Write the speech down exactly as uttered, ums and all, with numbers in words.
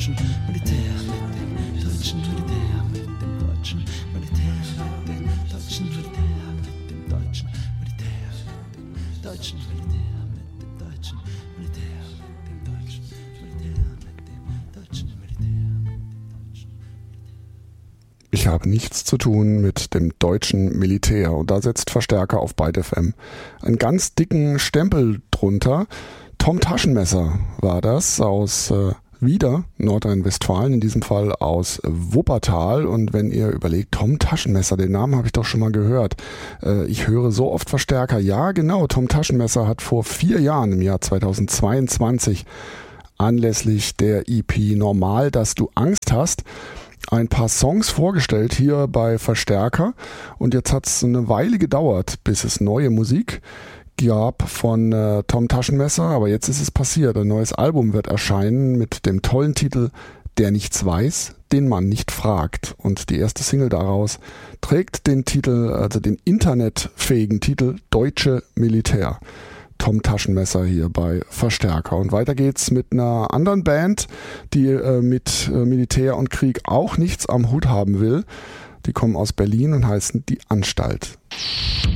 deutschen Militär, mit dem deutschen Militär, mit dem deutschen Militär, mit dem deutschen Militär, mit dem deutschen Militär, mit dem deutschen Militär, mit dem deutschen Militär, mit dem deutschen Militär, mit dem deutschen Militär. Ich habe nichts zu tun mit dem deutschen Militär und da setzt Verstärker auf Byte F M einen ganz dicken Stempel drunter. Tom Taschenmesser war das aus äh, wieder Nordrhein-Westfalen, in diesem Fall aus Wuppertal. Und wenn ihr überlegt, Tom Taschenmesser, den Namen habe ich doch schon mal gehört. Äh, ich höre so oft Verstärker. Ja, genau, Tom Taschenmesser hat vor vier Jahren, im Jahr zweitausendzweiundzwanzig, anlässlich der E P Normal, dass du Angst hast, ein paar Songs vorgestellt hier bei Verstärker. Und jetzt hat es eine Weile gedauert, bis es neue Musik gab von äh, Tom Taschenmesser, aber jetzt ist es passiert. Ein neues Album wird erscheinen mit dem tollen Titel Der nichts weiß, den man nicht fragt. Und die erste Single daraus trägt den Titel, also den internetfähigen Titel Deutsche Militär. Tom Taschenmesser hier bei Verstärker. Und weiter geht's mit einer anderen Band, die äh, mit äh, Militär und Krieg auch nichts am Hut haben will. Die kommen aus Berlin und heißen Die Anstalt.